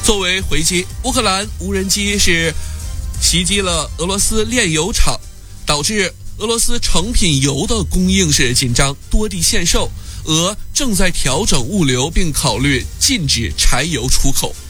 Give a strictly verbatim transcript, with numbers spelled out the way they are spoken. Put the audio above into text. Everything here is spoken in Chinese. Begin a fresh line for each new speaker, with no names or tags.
作为回击，乌克兰无人机是袭击了俄罗斯炼油厂，导致俄罗斯成品油的供应是紧张，多地限售。俄正在调整物流，并考虑禁止柴油出口。